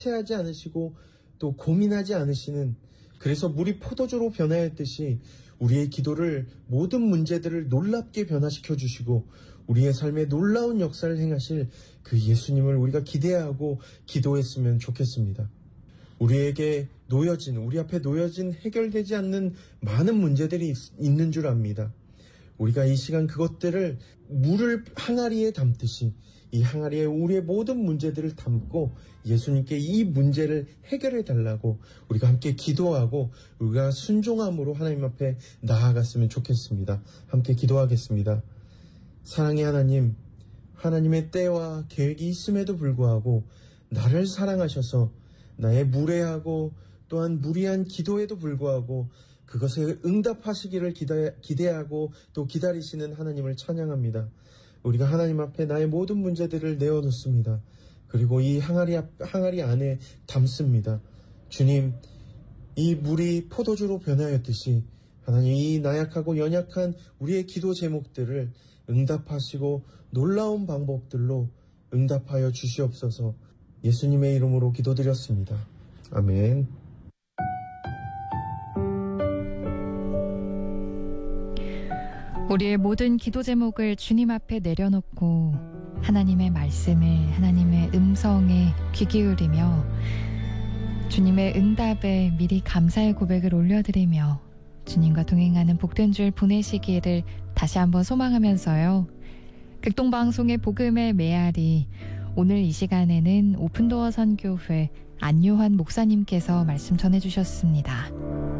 하지 않으시고 또 고민하지 않으시는, 그래서 물이 포도주로 변하였듯이 우리의 기도를, 모든 문제들을 놀랍게 변화시켜 주시고 우리의 삶에 놀라운 역사를 행하실 그 예수님을 우리가 기대하고 기도했으면 좋겠습니다. 우리에게 놓여진, 우리 앞에 놓여진 해결되지 않는 많은 문제들이 있는 줄 압니다. 우리가 이 시간 그것들을 물을 항아리에 담듯이 이 항아리에 우리의 모든 문제들을 담고 예수님께 이 문제를 해결해 달라고 우리가 함께 기도하고 우리가 순종함으로 하나님 앞에 나아갔으면 좋겠습니다. 함께 기도하겠습니다. 사랑의 하나님, 하나님의 때와 계획이 있음에도 불구하고 나를 사랑하셔서 나의 무례하고 또한 무리한 기도에도 불구하고 그것에 응답하시기를 기대하고 또 기다리시는 하나님을 찬양합니다. 우리가 하나님 앞에 나의 모든 문제들을 내어놓습니다. 그리고 이 항아리 안에 담습니다. 주님, 이 물이 포도주로 변하였듯이 하나님, 이 나약하고 연약한 우리의 기도 제목들을 응답하시고 놀라운 방법들로 응답하여 주시옵소서. 예수님의 이름으로 기도드렸습니다. 아멘. 우리의 모든 기도 제목을 주님 앞에 내려놓고 하나님의 말씀을, 하나님의 음성에 귀 기울이며 주님의 응답에 미리 감사의 고백을 올려드리며 주님과 동행하는 복된 주일 보내시기를 다시 한번 소망하면서요. 극동방송의 복음의 메아리, 오늘 이 시간에는 오픈도어 선교회 안요한 목사님께서 말씀 전해주셨습니다.